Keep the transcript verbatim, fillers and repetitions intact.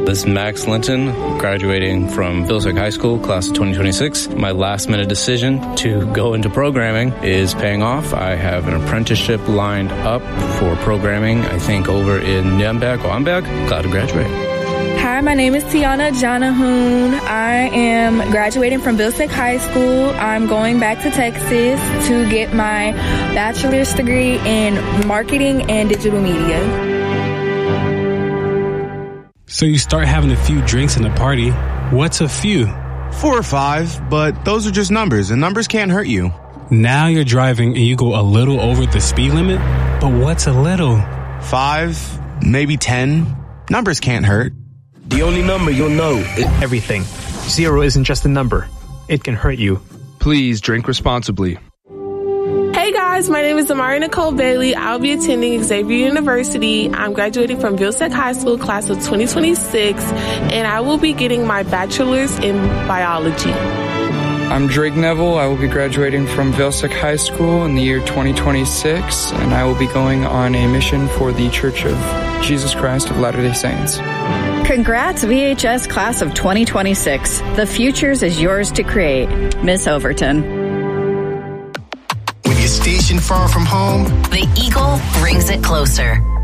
This is Max Linton, graduating from Vilsack High School, class of twenty twenty-six. My last-minute decision to go into programming is paying off. I have an apprenticeship lined up for programming, I think, over in Nürnberg or Amberg. Glad to graduate. Hi, my name is Tiana Jonahoon. I am graduating from Vilsack High School. I'm going back to Texas to get my bachelor's degree in marketing and digital media. So you start having a few drinks in a party. What's a few? Four or five, but those are just numbers, and numbers can't hurt you. Now you're driving and you go a little over the speed limit, but what's a little? Five, maybe ten. Numbers can't hurt. The only number you'll know is everything. Zero isn't just a number. It can hurt you. Please drink responsibly. Hey guys, my name is Amari Nicole Bailey. I'll be attending Xavier University. I'm graduating from Vilsack High School, class of twenty twenty-six, and I will be getting my bachelor's in biology. I'm Drake Neville. I will be graduating from Vilsack High School in the year twenty twenty-six, and I will be going on a mission for the Church of Jesus Christ of Latter-day Saints. Congrats, V H S class of twenty twenty-six. The futures is yours to create. Miss Overton. When you're stationed far from home, the Eagle brings it closer.